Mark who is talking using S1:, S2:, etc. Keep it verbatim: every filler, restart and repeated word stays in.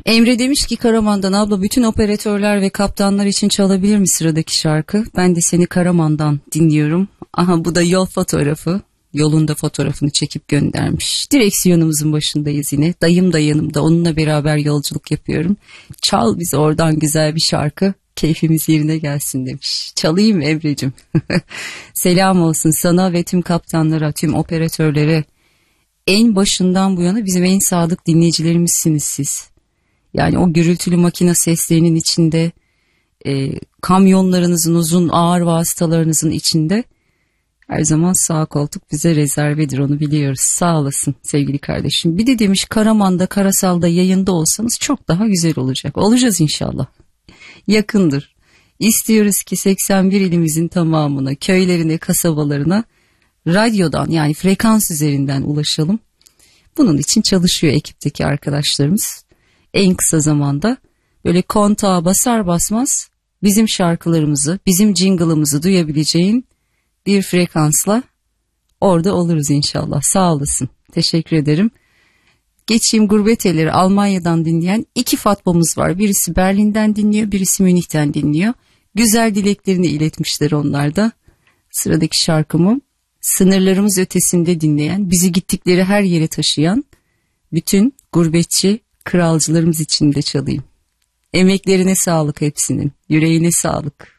S1: Emre demiş ki Karaman'dan abla bütün operatörler ve kaptanlar için çalabilir mi sıradaki şarkı? Ben de seni Karaman'dan dinliyorum. Aha bu da yol fotoğrafı. Yolun da fotoğrafını çekip göndermiş. Direksiyonumuzun başındayız yine. Dayım da yanımda. Onunla beraber yolculuk yapıyorum. Çal bize oradan güzel bir şarkı. Keyfimiz yerine gelsin demiş. Çalayım Emre'cim. Selam olsun sana ve tüm kaptanlara, tüm operatörlere. En başından bu yana bizim en sadık dinleyicilerimizsiniz siz. Yani o gürültülü makine seslerinin içinde, e, kamyonlarınızın, uzun ağır vasıtalarınızın içinde her zaman sağ koltuk bize rezervedir, onu biliyoruz. Sağ olasın sevgili kardeşim. Bir de demiş Karaman'da, Karasal'da yayında olsanız çok daha güzel olacak. Olacağız inşallah. Yakındır. İstiyoruz ki seksen bir ilimizin tamamına, köylerine, kasabalarına radyodan yani frekans üzerinden ulaşalım. Bunun için çalışıyor ekipteki arkadaşlarımız. En kısa zamanda böyle kontağa basar basmaz bizim şarkılarımızı, bizim jingle'ımızı duyabileceğin bir frekansla orada oluruz inşallah. Sağ olasın. Teşekkür ederim. Geçeyim gurbet elleri, Almanya'dan dinleyen iki Fatma'mız var. Birisi Berlin'den dinliyor, birisi Münih'ten dinliyor. Güzel dileklerini iletmişler onlar da. Sıradaki şarkımı sınırlarımız ötesinde dinleyen, bizi gittikleri her yere taşıyan bütün gurbetçi kralcılarımız için de çalayım. Emeklerine sağlık hepsinin, yüreğine sağlık.